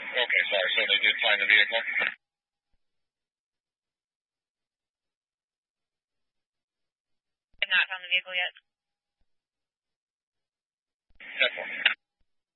Okay, sorry. So they did find the vehicle? I've not found the vehicle yet. Definitely.